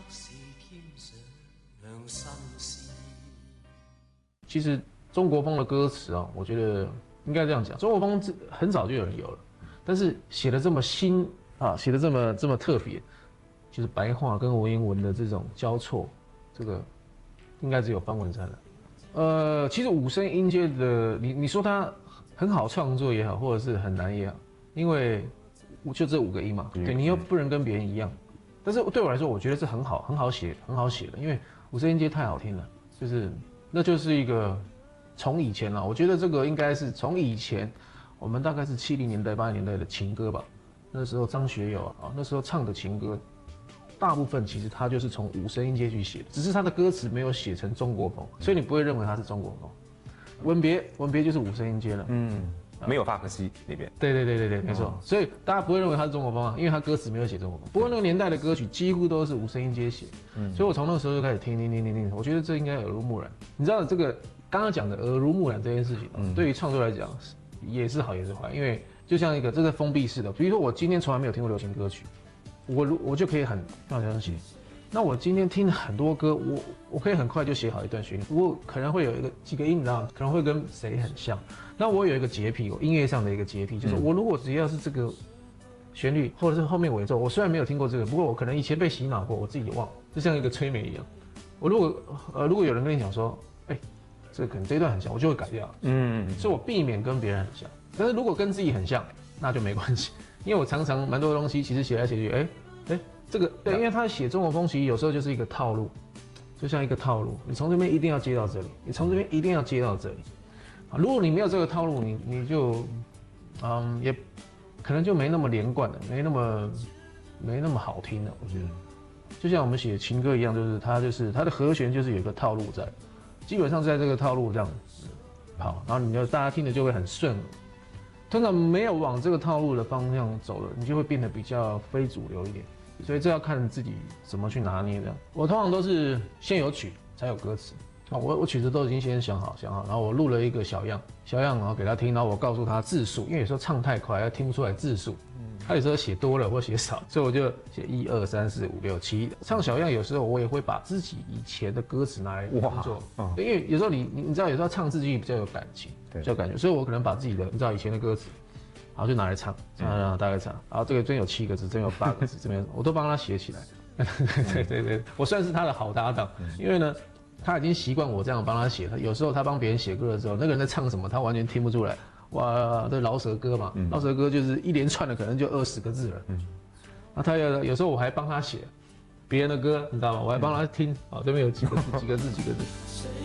其实中国风的歌词啊，我觉得应该这样讲，中国风很早就有人有了，但是写的这么新啊，写的这么特别，就是白话跟文言文的这种交错，这个应该只有方文山了。其实五声音阶的，你说它很好创作也好，或者是很难也好，因为就这5个音嘛，对你又不能跟别人一样。但是对我来说，我觉得是很好写的，因为五声音阶太好听了，那就是一个从以前啦，我觉得这个应该是从以前，我们大概是70年代80年代的情歌吧，那时候张学友啊，那时候唱的情歌，大部分其实他就是从五声音阶去写的，只是他的歌词没有写成中国风，所以你不会认为他是中国风。吻别就是五声音阶了， 没有法克西那边。 对，没错，所以大家不会认为他是中国风啊，因为他歌词没有写中国风。不过那个年代的歌曲几乎都是五声音阶写，所以我从那个时候就开始听，我觉得这应该耳濡目染。你知道这个刚刚讲的耳濡目染这件事情，对于创作来讲也是好也是坏，因为就像这是封闭式的，比如说我今天从来没有听过流行歌曲，我就可以很放心写。那我今天听了很多歌，我可以很快就写好一段旋律，不过可能会有几个音，你知道吗？可能会跟谁很像。那我有一个洁癖，我音乐上的一个洁癖，就是我如果只要是这个旋律或者是后面尾奏，我虽然没有听过这个，不过我可能以前被洗脑过，我自己也忘了，就像一个催眠一样。我如果有人跟你讲说，这个可能这一段很像，我就会改掉。所以我避免跟别人很像。但是如果跟自己很像，那就没关系，因为我常常蛮多东西其实写来写去，这个对，因为他写中国风其实有时候就是一个套路，就像一个套路，你从这边一定要接到这里，你从这边一定要接到这里，啊，如果你没有这个套路，你就，也可能就没那么连贯了，没那么好听了，我觉得，就像我们写情歌一样，就是它的和弦就是有一个套路在，基本上在这个套路这样跑，然后大家听的就会很顺耳。通常没有往这个套路的方向走了，你就会变得比较非主流一点。所以这要看自己怎么去拿捏的。我通常都是先有曲才有歌词啊，我曲子都已经先想好，然后我录了一个小样，然后给他听，然后我告诉他字数，因为有时候唱太快，他听不出来字数。他有时候写多了或写少，所以我就写1、2、3、4、5、6、7。唱小样有时候我也会把自己以前的歌词拿来做，因为有时候你知道，有时候唱自己比较有感情，比较有感觉，所以我可能把自己的以前的歌词。然后就拿来唱，大概唱，然后这个这边有7个字，这边有8个字，这边我都帮他写起来。对，我算是他的好搭档，因为呢，他已经习惯我这样帮他写。有时候他帮别人写歌的时候，那个人在唱什么，他完全听不出来。哇，这饶舌歌嘛，饶舌歌就是一连串的，可能就20个字了。那他有时候我还帮他写别人的歌，你知道吗？我还帮他听，这边有几个字。